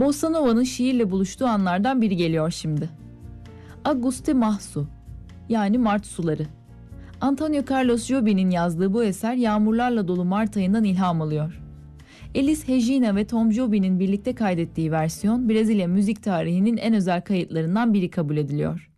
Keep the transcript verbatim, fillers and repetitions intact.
Bossa Nova'nın şiirle buluştuğu anlardan biri geliyor şimdi. Agosto Mahsu, yani Mart suları. Antonio Carlos Jobim'in yazdığı bu eser yağmurlarla dolu Mart ayından ilham alıyor. Elis Regina ve Tom Jobim'in birlikte kaydettiği versiyon Brezilya müzik tarihinin en özel kayıtlarından biri kabul ediliyor.